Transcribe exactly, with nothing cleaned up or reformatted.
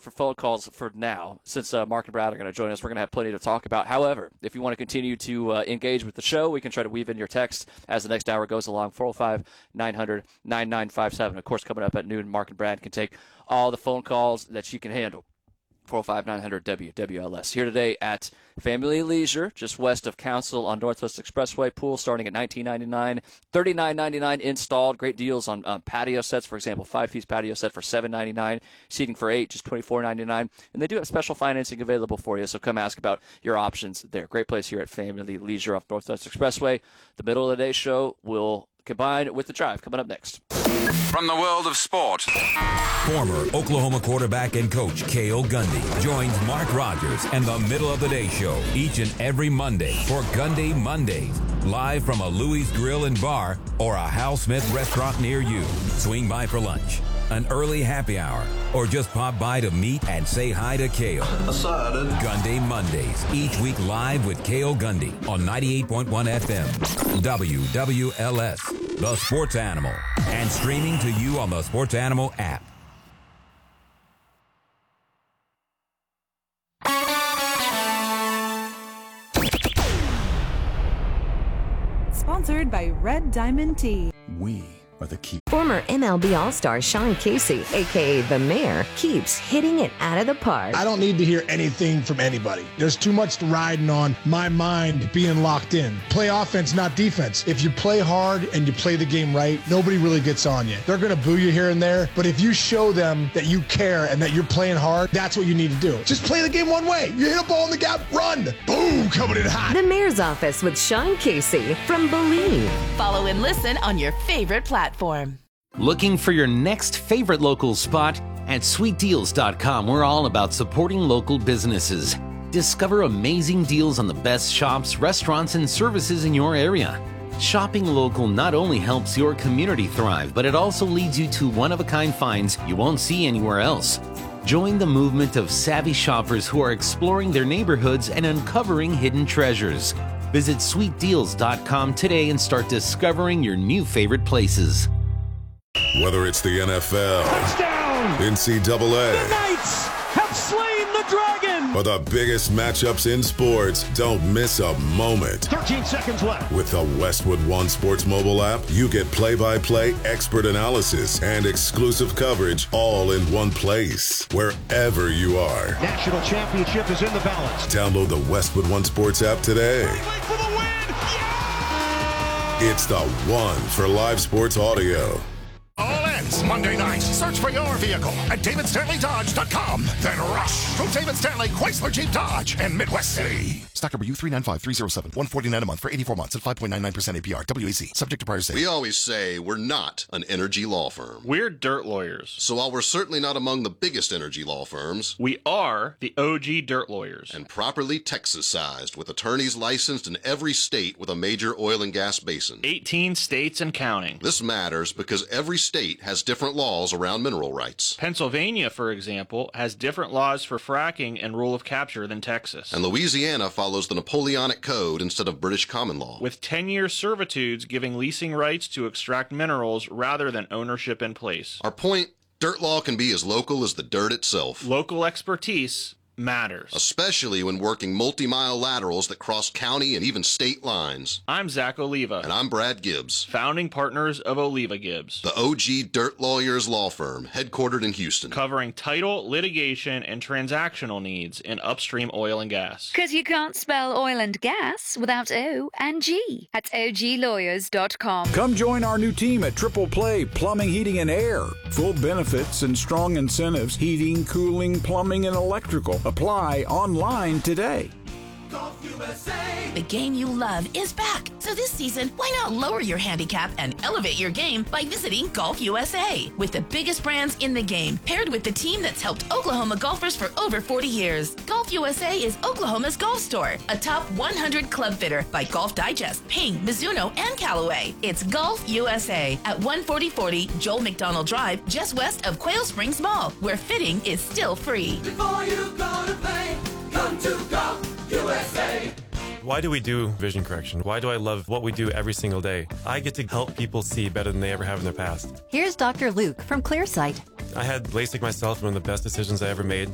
for phone calls for now, since uh, Mark and Brad are going to join us. We're going to have plenty to talk about. However, if you want to continue to uh, engage with the show, we can try to weave in your text as the next hour goes along. four oh five, nine hundred, ninety-nine fifty-seven. Of course, coming up at noon, Mark and Brad can take all the phone calls that you can handle. four oh five, nine hundred, W W L S. Here today at Family Leisure, just west of Council on Northwest Expressway. Pool starting at nineteen ninety-nine dollars, thirty-nine ninety-nine installed. Great deals on um, patio sets, for example, five-piece patio set for seven ninety-nine. Seating for eight, just twenty-four ninety-nine. And they do have special financing available for you, so come ask about your options there. Great place here at Family Leisure off Northwest Expressway. The middle of the day show will combine with the drive coming up next. From the world of sport, former Oklahoma quarterback and coach Cale Gundy joins Mark Rogers and the Middle of the Day Show each and every Monday for Gundy Mondays, live from a Louie's Grill and Bar or a Hal Smith restaurant near you. Swing by for lunch, an early happy hour, or just pop by to meet and say hi to Cale. Gundy Mondays, each week live with Cale Gundy on ninety-eight point one F M, W W L S, the Sports Animal, and streaming to you on the Sports Animal app. Sponsored by Red Diamond Tea. We are the key. Former M L B All-Star Sean Casey, a k a. The Mayor, keeps hitting it out of the park. I don't need to hear anything from anybody. There's too much riding on my mind being locked in. Play offense, not defense. If you play hard and you play the game right, nobody really gets on you. They're going to boo you here and there, but if you show them that you care and that you're playing hard, that's what you need to do. Just play the game one way. You hit a ball in the gap, run. Boom, coming in hot. The Mayor's Office with Sean Casey from Believe. Follow and listen on your favorite platform. Looking for your next favorite local spot? At sweet deals dot com, we're all about supporting local businesses. Discover amazing deals on the best shops, restaurants, and services in your area. Shopping local not only helps your community thrive, but it also leads you to one-of-a-kind finds you won't see anywhere else. Join the movement of savvy shoppers who are exploring their neighborhoods and uncovering hidden treasures. Visit sweet deals dot com today and start discovering your new favorite places. Whether it's the N F L, touchdown, N C double A, the Knights have slain the dragon, or the biggest matchups in sports, don't miss a moment. thirteen seconds left. With the Westwood One Sports mobile app, you get play-by-play, expert analysis, and exclusive coverage all in one place, wherever you are. National championship is in the balance. Download the Westwood One Sports app today. For the win. Yeah! It's the one for live sports audio. All ends Monday night. Search for your vehicle at david stanley dodge dot com. Then rush to David Stanley Chrysler Jeep Dodge in Midwest City. Stock number U three nine five three zero seven. one forty-nine a month for eighty-four months at five point nine nine percent A P R. W A C. Subject to prior sale. We always say we're not an energy law firm. We're dirt lawyers. So while we're certainly not among the biggest energy law firms, we are the O G dirt lawyers. And properly Texas-sized with attorneys licensed in every state with a major oil and gas basin. eighteen states and counting. This matters because every state has different laws around mineral rights. Pennsylvania, for example, has different laws for fracking and rule of capture than Texas. And Louisiana follows the Napoleonic Code instead of British common law. With ten-year servitudes giving leasing rights to extract minerals rather than ownership in place. Our point, dirt law can be as local as the dirt itself. Local expertise matters. Especially when working multi-mile laterals that cross county and even state lines. I'm Zach Oliva. And I'm Brad Gibbs. Founding partners of Oliva Gibbs. The O G Dirt Lawyers Law Firm, headquartered in Houston. Covering title, litigation, and transactional needs in upstream oil and gas. Because you can't spell oil and gas without O and G. At O G lawyers dot com. Come join our new team at Triple Play Plumbing, Heating, and Air. Full benefits and strong incentives. Heating, cooling, plumbing, and electrical. Apply online today. Golf U S A. The game you love is back. So this season, why not lower your handicap and elevate your game by visiting Golf U S A? With the biggest brands in the game, paired with the team that's helped Oklahoma golfers for over forty years. Golf U S A is Oklahoma's golf store, a top one hundred club fitter by Golf Digest, Ping, Mizuno, and Callaway. It's Golf U S A at one forty forty Joel McDonald Drive, just west of Quail Springs Mall, where fitting is still free. Before you go to play, come to Golf U S A. Why do we do vision correction? Why do I love what we do every single day? I get to help people see better than they ever have in their past. Here's Doctor Luke from ClearSight. I had LASIK myself, one of the best decisions I ever made.